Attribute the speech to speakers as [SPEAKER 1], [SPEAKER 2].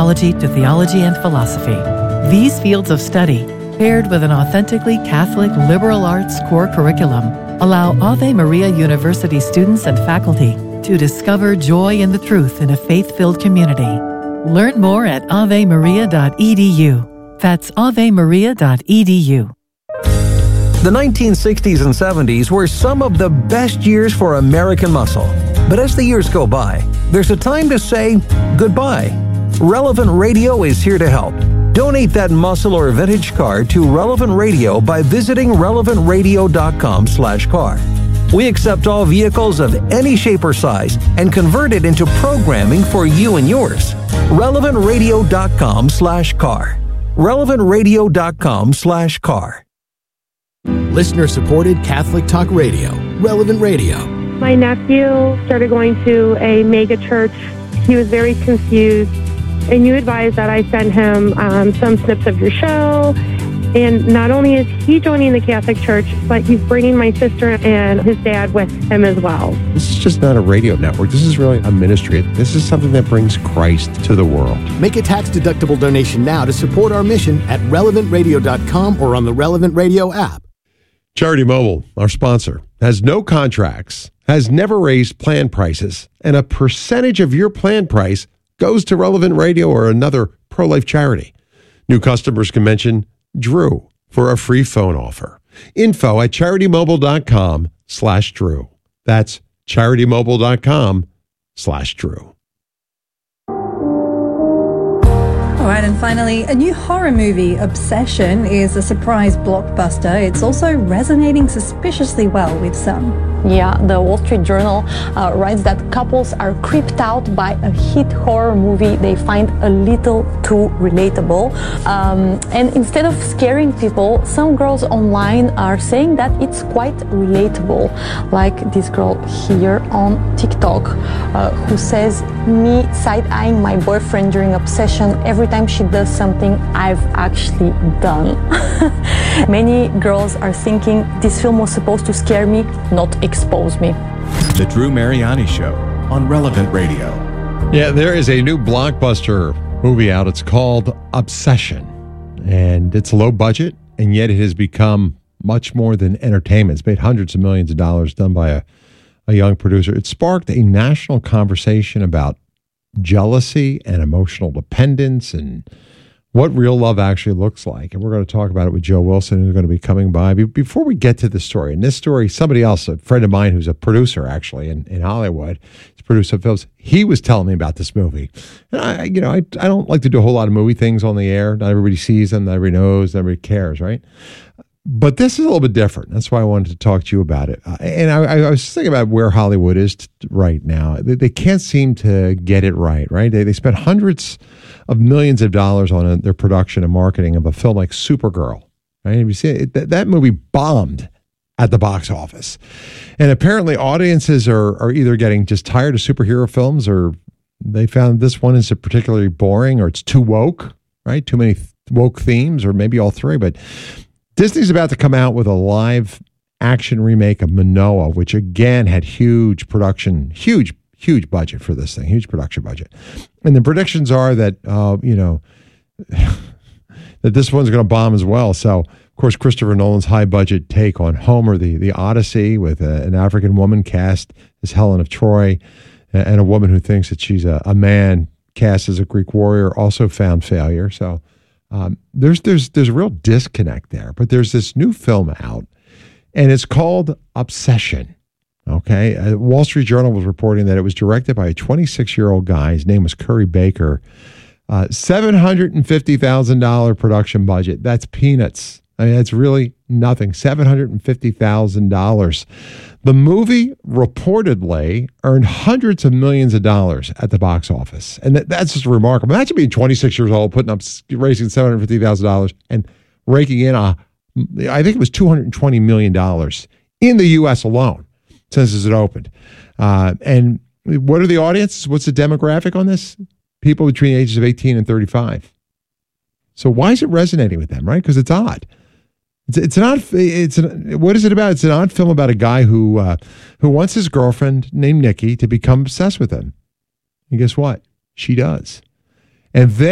[SPEAKER 1] psychology to theology and philosophy. These fields of study, paired with an authentically Catholic liberal arts core curriculum, allow Ave Maria University students and faculty to discover joy in the truth in a faith-filled community. Learn more at avemaria.edu. That's avemaria.edu.
[SPEAKER 2] The 1960s and 70s were some of the best years for American muscle. But as the years go by, there's a time to say goodbye. Relevant Radio is here to help. Donate that muscle or vintage car to Relevant Radio by visiting relevantradio.com/car. We accept all vehicles of any shape or size and convert it into programming for you and yours. relevantradio.com/car. relevantradio.com/car.
[SPEAKER 3] Listener-supported Catholic Talk Radio, Relevant Radio.
[SPEAKER 4] My nephew started going to a mega church. He was very confused, and you advised that I send him some snips of your show. And not only is he joining the Catholic Church, but he's bringing my sister and his dad with him as well.
[SPEAKER 5] This is just not a radio network. This is really a ministry. This is something that brings Christ to the world.
[SPEAKER 3] Make a tax-deductible donation now to support our mission at relevantradio.com or on the Relevant Radio app.
[SPEAKER 5] Charity Mobile, our sponsor, has no contracts, has never raised plan prices, and a percentage of your plan price goes to Relevant Radio or another pro-life charity. New customers can mention Drew for a free phone offer. Info at CharityMobile.com/Drew. That's CharityMobile.com/Drew.
[SPEAKER 6] All right, and finally, a new horror movie, Obsession, is a surprise blockbuster. It's also resonating suspiciously well with some.
[SPEAKER 7] Yeah, the Wall Street Journal writes that couples are creeped out by a hit horror movie they find a little too relatable. And instead of scaring people, some girls online are saying that it's quite relatable. Like this girl here on TikTok who says, me side-eyeing my boyfriend during Obsession every time she does something I've actually done. Many girls are thinking this film was supposed to scare me, not expose me.
[SPEAKER 8] The Drew Mariani Show on Relevant Radio.
[SPEAKER 5] Yeah, there is a new blockbuster movie out. It's called Obsession. And it's low budget, and yet it has become much more than entertainment. It's made hundreds of millions of dollars, done by a young producer. It sparked a national conversation about jealousy and emotional dependence and what real love actually looks like. And we're going to talk about it with Joe Wilson, who's going to be coming by. Before we get to the story, and this story, somebody else, a friend of mine who's a producer actually in Hollywood, he's produced some films, he was telling me about this movie. And I don't like to do a whole lot of movie things on the air. Not everybody sees them, not everybody knows, not everybody cares, right? But this is a little bit different. That's why I wanted to talk to you about it. And I was thinking about where Hollywood is right now. They can't seem to get it right? They spent hundreds of millions of dollars on their production and marketing of a film like Supergirl. Right? You see that movie bombed at the box office. And apparently audiences are either getting just tired of superhero films, or they found this one is particularly boring, or it's too woke, right? Too many woke themes, or maybe all three. But Disney's about to come out with a live action remake of Manoa, which again had huge production, huge budget for this thing, huge production budget. And the predictions are that, that this one's going to bomb as well. So, of course, Christopher Nolan's high budget take on Homer, the Odyssey, with an African woman cast as Helen of Troy, and a woman who thinks that she's a man cast as a Greek warrior, also found failure. So, there's a real disconnect there, but there's this new film out, and it's called Obsession. Okay, Wall Street Journal was reporting that it was directed by a 26-year-old guy. His name was Curry Baker. $750,000 production budget. That's peanuts. I mean, that's really nothing. $750,000. The movie reportedly earned hundreds of millions of dollars at the box office. And that's just remarkable. Imagine being 26 years old, raising $750,000 and raking in I think it was $220 million in the U.S. alone since it opened. And what are the audiences? What's the demographic on this? People between the ages of 18 and 35. So why is it resonating with them, right? Because it's odd. What is it about? It's an odd film about a guy who wants his girlfriend named Nikki to become obsessed with him. And guess what? She does. And then